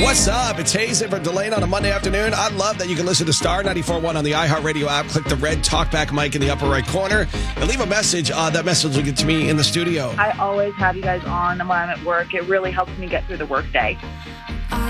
What's up? It's Hazen from Delane on a Monday afternoon. I love that you can listen to Star 94.1 on the iHeartRadio app. Click the red talkback mic in the upper right corner and leave a message. That message will get to me in the studio. I always have you guys on when I'm at work. It really helps me get through the workday.